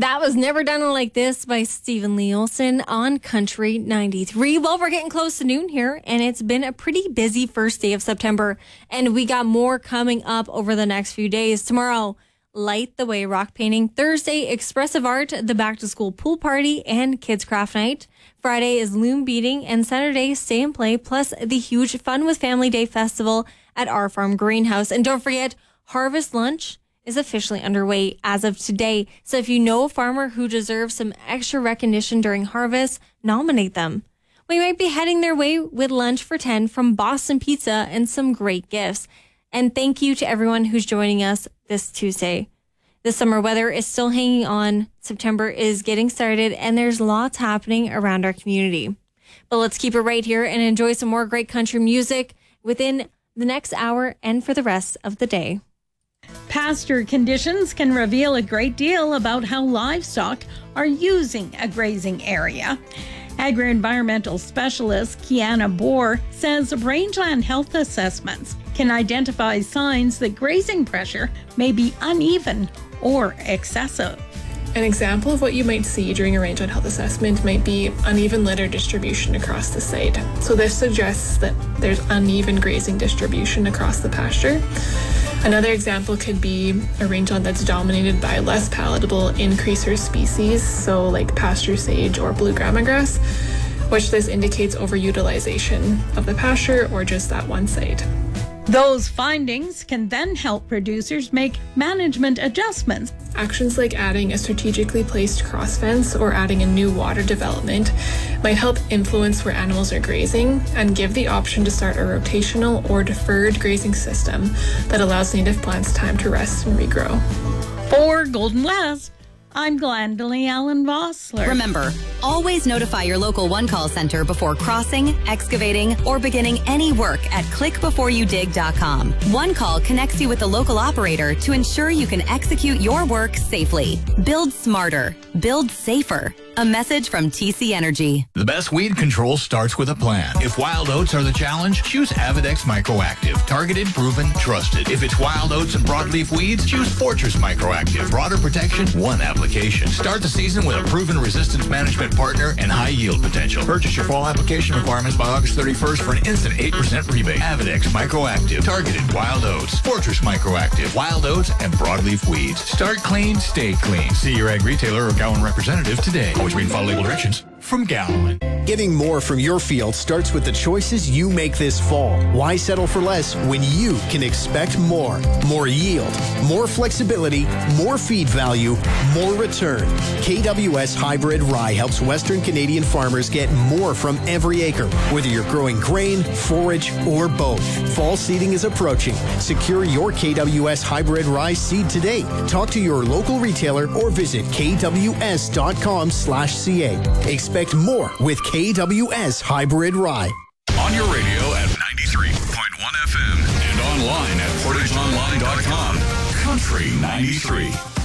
That was Never Done Like This by Stephen Lee Olson on Country 93. Well, we're getting close to noon here, and it's been a pretty busy first day of September, and we got more coming up over the next few days. Tomorrow, Light the Way rock painting. Thursday, expressive art, the back-to-school pool party, and kids craft night. Friday is loom beading, and Saturday, stay and play, plus the huge Fun with Family Day festival at our farm greenhouse. And don't forget, Harvest Lunch is officially underway as of today. So if you know a farmer who deserves some extra recognition during harvest, nominate them. We might be heading their way with lunch for 10 from Boston Pizza and some great gifts. And thank you to everyone who's joining us this Tuesday. The summer weather is still hanging on. September is getting started, and there's lots happening around our community. But let's keep it right here and enjoy some more great country music within the next hour and for the rest of the day. Pasture conditions can reveal a great deal about how livestock are using a grazing area. Agri-environmental specialist Kiana Bohr says rangeland health assessments can identify signs that grazing pressure may be uneven or excessive. An example of what you might see during a rangeland health assessment might be uneven litter distribution across the site. So this suggests that there's uneven grazing distribution across the pasture. Another example could be a rangeland that's dominated by less palatable increaser species, so like pasture sage or blue grama grass, which this indicates overutilization of the pasture or just that one site. Those findings can then help producers make management adjustments. Actions like adding a strategically placed cross fence or adding a new water development might help influence where animals are grazing and give the option to start a rotational or deferred grazing system that allows native plants time to rest and regrow. For Golden West, I'm Glendalee Allen Vossler. Remember, always notify your local one-call center before crossing, excavating, or beginning any work at clickbeforeyoudig.com. One Call connects you with the local operator to ensure you can execute your work safely. Build smarter. Build safer. A message from TC Energy. The best weed control starts with a plan. If wild oats are the challenge, choose Avidex Microactive. Targeted, proven, trusted. If it's wild oats and broadleaf weeds, choose Fortress Microactive. Broader protection, one application. Start the season with a proven resistance management partner and high yield potential. Purchase your fall application requirements by August 31st for an instant 8% rebate. Avidex Microactive. Targeted wild oats. Fortress Microactive. Wild oats and broadleaf weeds. Start clean, stay clean. See your ag retailer or Gowan representative today. Always read and follow label directions from Gowan. Getting more from your field starts with the choices you make this fall. Why settle for less when you can expect more? More yield, more flexibility, more feed value, more return. KWS Hybrid Rye helps Western Canadian farmers get more from every acre, whether you're growing grain, forage, or both. Fall seeding is approaching. Secure your KWS Hybrid Rye seed today. Talk to your local retailer or visit kws.com/ca. Expect more with KWS Hybrid Rye. On your radio at 93.1 FM and online at portageonline.com. Country 93.